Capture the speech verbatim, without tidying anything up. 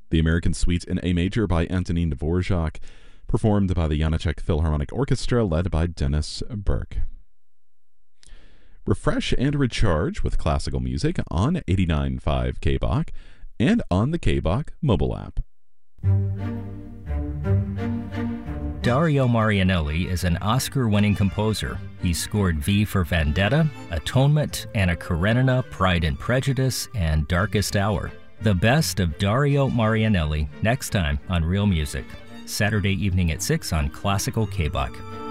The American Suite in A Major by Antonin Dvorak, performed by the Janáček Philharmonic Orchestra, led by Dennis Burke. Refresh and recharge with classical music on eighty-nine point five K B O C and on the K B O C mobile app. Dario Marianelli is an Oscar-winning composer. He scored V for Vendetta, Atonement, Anna Karenina, Pride and Prejudice, and Darkest Hour. The best of Dario Marianelli next time on Real Music. Saturday evening at six on Classical K B O C.